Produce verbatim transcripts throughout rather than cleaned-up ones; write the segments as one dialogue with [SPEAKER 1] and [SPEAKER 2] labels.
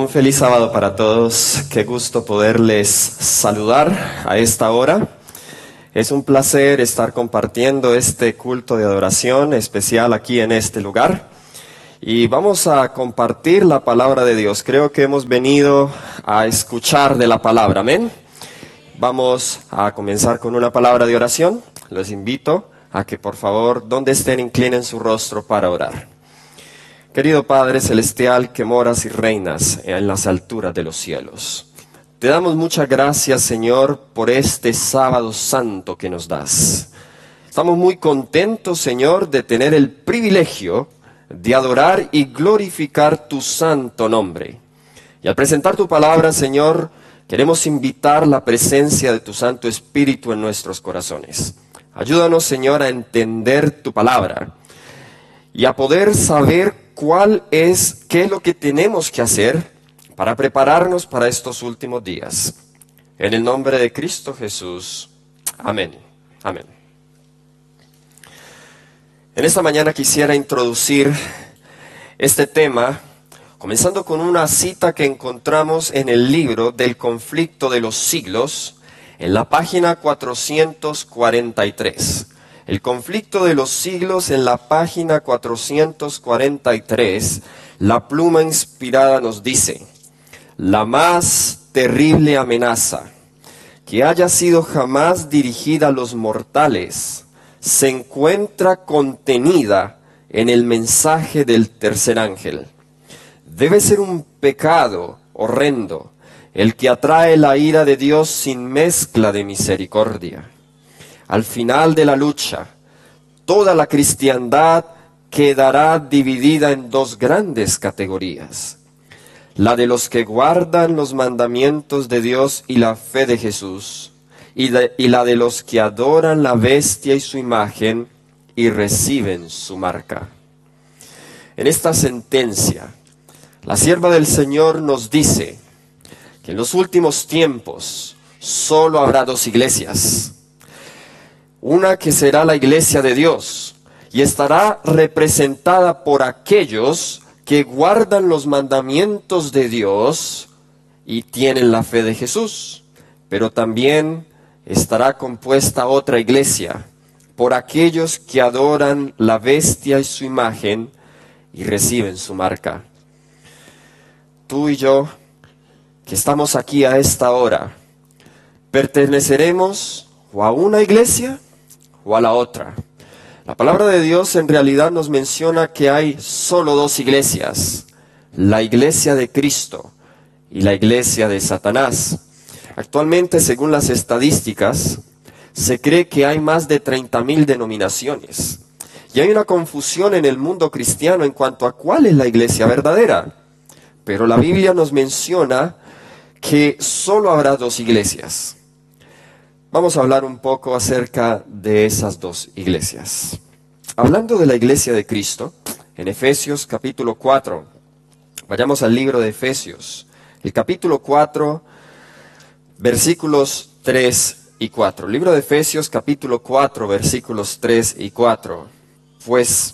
[SPEAKER 1] Un feliz sábado para todos. Qué gusto poderles saludar a esta hora. Es un placer estar compartiendo este culto de adoración especial aquí en este lugar. Y vamos a compartir la palabra de Dios. Creo que hemos venido a escuchar de la palabra. Amén. Vamos a comenzar con una palabra de oración. Les invito a que por favor, donde estén, inclinen su rostro para orar. Querido Padre Celestial, que moras y reinas en las alturas de los cielos, te damos muchas gracias, Señor, por este sábado santo que nos das. Estamos muy contentos, Señor, de tener el privilegio de adorar y glorificar tu santo nombre. Y al presentar tu palabra, Señor, queremos invitar la presencia de tu Santo Espíritu en nuestros corazones. Ayúdanos, Señor, a entender tu palabra y a poder saber cuál es, qué es lo que tenemos que hacer para prepararnos para estos últimos días. En el nombre de Cristo Jesús. Amén. Amén. En esta mañana quisiera introducir este tema, comenzando con una cita que encontramos en el libro del conflicto de los siglos, en la página cuatrocientos cuarenta y tres. El conflicto de los siglos, en la página cuatrocientos cuarenta y tres, la pluma inspirada nos dice: la más terrible amenaza que haya sido jamás dirigida a los mortales se encuentra contenida en el mensaje del tercer ángel. Debe ser un pecado horrendo el que atrae la ira de Dios sin mezcla de misericordia. Al final de la lucha, toda la cristiandad quedará dividida en dos grandes categorías: la de los que guardan los mandamientos de Dios y la fe de Jesús, y, de, y la de los que adoran la bestia y su imagen y reciben su marca. En esta sentencia, la sierva del Señor nos dice que en los últimos tiempos solo habrá dos iglesias. Una que será la iglesia de Dios y estará representada por aquellos que guardan los mandamientos de Dios y tienen la fe de Jesús. Pero también estará compuesta otra iglesia por aquellos que adoran la bestia y su imagen y reciben su marca. Tú y yo, que estamos aquí a esta hora, perteneceremos o a una iglesia o a la otra. La palabra de Dios en realidad nos menciona que hay solo dos iglesias: la iglesia de Cristo y la iglesia de Satanás. Actualmente, según las estadísticas, se cree que hay más de treinta mil denominaciones. Y hay una confusión en el mundo cristiano en cuanto a cuál es la iglesia verdadera. Pero la Biblia nos menciona que solo habrá dos iglesias. Vamos a hablar un poco acerca de esas dos iglesias. Hablando de la iglesia de Cristo, en Efesios capítulo cuatro, vayamos al libro de Efesios, el capítulo cuatro, versículos tres y cuatro. Libro de Efesios capítulo cuatro, versículos tres y cuatro. Pues,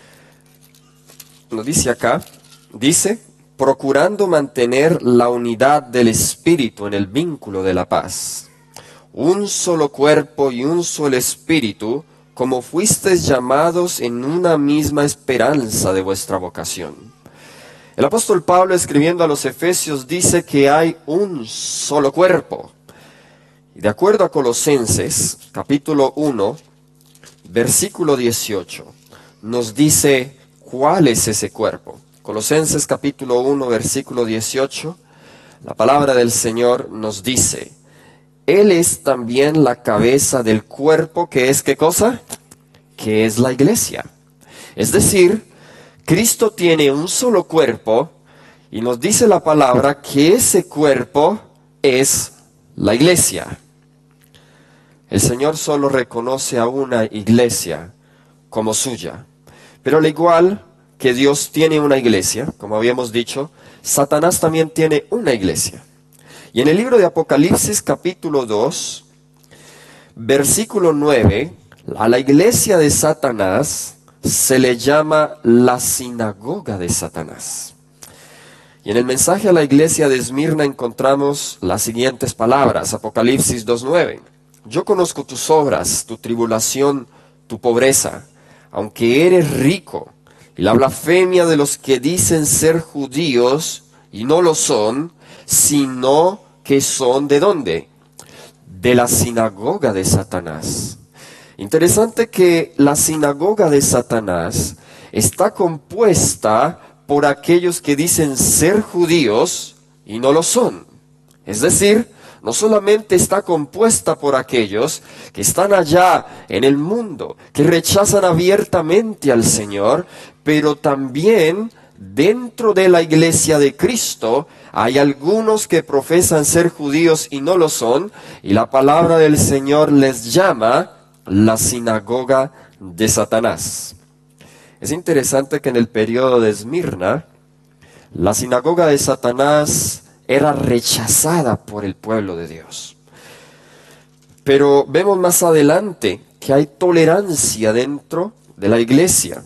[SPEAKER 1] nos dice acá, dice: procurando mantener la unidad del Espíritu en el vínculo de la paz. Un solo cuerpo y un solo espíritu, como fuisteis llamados en una misma esperanza de vuestra vocación. El apóstol Pablo, escribiendo a los Efesios, dice que hay un solo cuerpo. Y de acuerdo a Colosenses, capítulo uno, versículo dieciocho, nos dice cuál es ese cuerpo. Colosenses capítulo uno, versículo dieciocho, la palabra del Señor nos dice: Él es también la cabeza del cuerpo, que es, ¿qué cosa? Que es la iglesia. Es decir, Cristo tiene un solo cuerpo y nos dice la palabra que ese cuerpo es la iglesia. El Señor solo reconoce a una iglesia como suya. Pero al igual que Dios tiene una iglesia, como habíamos dicho, Satanás también tiene una iglesia. Y en el libro de Apocalipsis capítulo dos, versículo nueve, a la iglesia de Satanás se le llama la sinagoga de Satanás. Y en el mensaje a la iglesia de Esmirna encontramos las siguientes palabras, Apocalipsis dos nueve. Yo conozco tus obras, tu tribulación, tu pobreza, aunque eres rico, y la blasfemia de los que dicen ser judíos y no lo son, sino que son ¿de dónde? De la sinagoga de Satanás. Interesante que la sinagoga de Satanás está compuesta por aquellos que dicen ser judíos y no lo son. Es decir, no solamente está compuesta por aquellos que están allá en el mundo, que rechazan abiertamente al Señor, pero también dentro de la iglesia de Cristo hay algunos que profesan ser judíos y no lo son, y la palabra del Señor les llama la sinagoga de Satanás. Es interesante que en el periodo de Esmirna, la sinagoga de Satanás era rechazada por el pueblo de Dios. Pero vemos más adelante que hay tolerancia dentro de la iglesia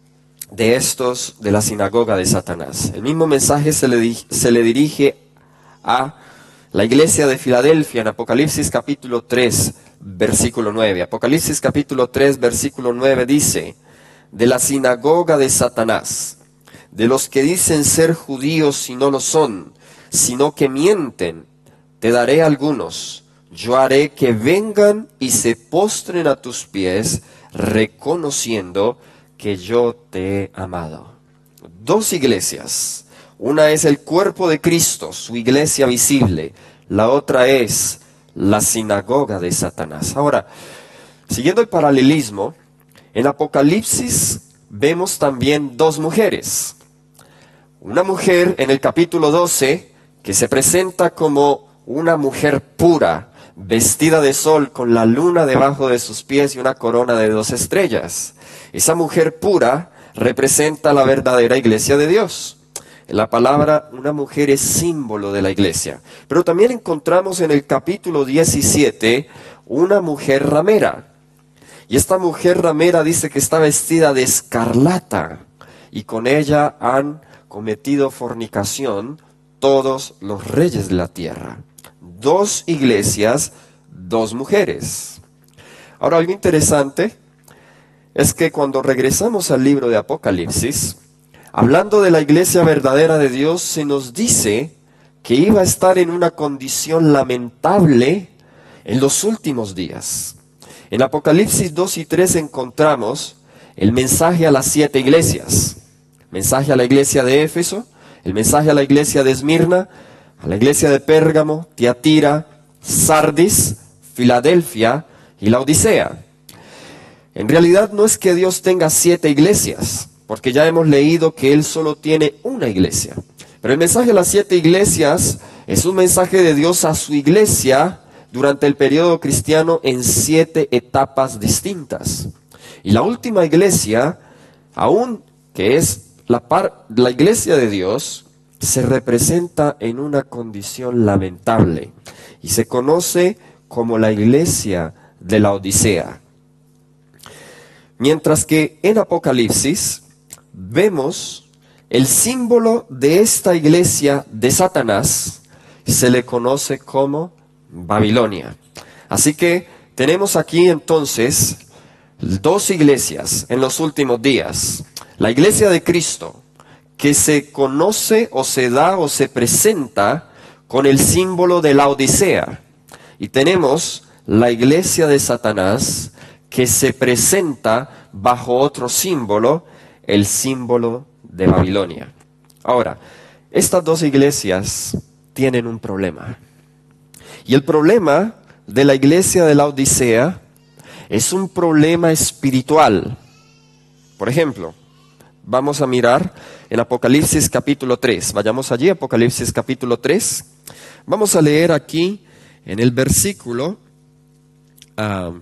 [SPEAKER 1] de estos de la sinagoga de Satanás. El mismo mensaje se le, se le dirige a la iglesia de Filadelfia en Apocalipsis capítulo tres, versículo nueve. Apocalipsis capítulo tres, versículo nueve dice: de la sinagoga de Satanás, de los que dicen ser judíos y no lo son, sino que mienten, te daré algunos. Yo haré que vengan y se postren a tus pies, reconociendo que yo te he amado. Dos iglesias. Una es el cuerpo de Cristo, su iglesia visible. La otra es la sinagoga de Satanás. Ahora, siguiendo el paralelismo, en Apocalipsis vemos también dos mujeres. Una mujer en el capítulo doce que se presenta como una mujer pura, vestida de sol con la luna debajo de sus pies y una corona de dos estrellas. Esa mujer pura representa la verdadera iglesia de Dios. La palabra una mujer es símbolo de la iglesia. Pero también encontramos en el capítulo diecisiete una mujer ramera. Y esta mujer ramera dice que está vestida de escarlata y con ella han cometido fornicación todos los reyes de la tierra. Dos iglesias, dos mujeres. Ahora, algo interesante es que cuando regresamos al libro de Apocalipsis, hablando de la iglesia verdadera de Dios, se nos dice que iba a estar en una condición lamentable en los últimos días. En Apocalipsis dos y tres encontramos el mensaje a las siete iglesias. Mensaje a la iglesia de Éfeso, el mensaje a la iglesia de Esmirna, a la iglesia de Pérgamo, Tiatira, Sardis, Filadelfia y la Odisea. En realidad no es que Dios tenga siete iglesias, porque ya hemos leído que Él solo tiene una iglesia. Pero el mensaje a las siete iglesias es un mensaje de Dios a su iglesia durante el periodo cristiano en siete etapas distintas. Y la última iglesia, aún que es la, par, la iglesia de Dios, se representa en una condición lamentable y se conoce como la iglesia de la Odisea. Mientras que en Apocalipsis vemos el símbolo de esta iglesia de Satanás, se le conoce como Babilonia. Así que tenemos aquí entonces dos iglesias en los últimos días. La iglesia de Cristo, que se conoce o se da o se presenta con el símbolo de la Odisea. Y tenemos la iglesia de Satanás, que se presenta bajo otro símbolo, el símbolo de Babilonia. Ahora, estas dos iglesias tienen un problema. Y el problema de la iglesia de la Odisea es un problema espiritual. Por ejemplo, vamos a mirar en Apocalipsis capítulo tres. Vayamos allí, Apocalipsis capítulo tres. Vamos a leer aquí en el versículo um,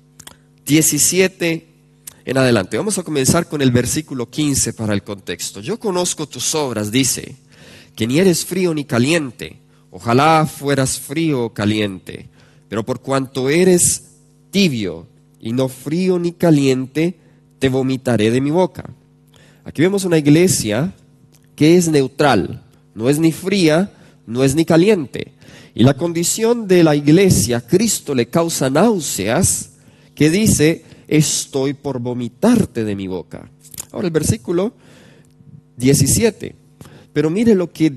[SPEAKER 1] diecisiete en adelante. Vamos a comenzar con el versículo quince para el contexto. Yo conozco tus obras, dice, que ni eres frío ni caliente. Ojalá fueras frío o caliente. Pero por cuanto eres tibio y no frío ni caliente, te vomitaré de mi boca. Aquí vemos una iglesia que es neutral. no es ni fría, no es ni caliente. Y la condición de la iglesia, Cristo le causa náuseas, que dice, estoy por vomitarte de mi boca. Ahora el versículo diecisiete. Pero mire lo que